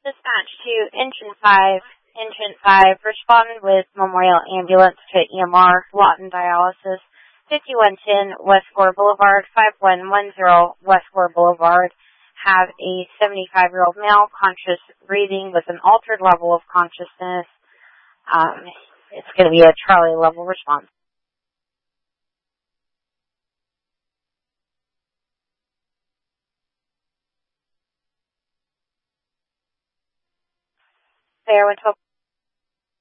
Dispatch to Engine 5. Engine 5 responded with Memorial Ambulance to EMR, Lawton Dialysis, 5110 West Gore Boulevard, 5110 West Gore Boulevard. Have a 75-year-old male, conscious breathing with an altered level of consciousness. It's going to be a Charlie level response. Fairwind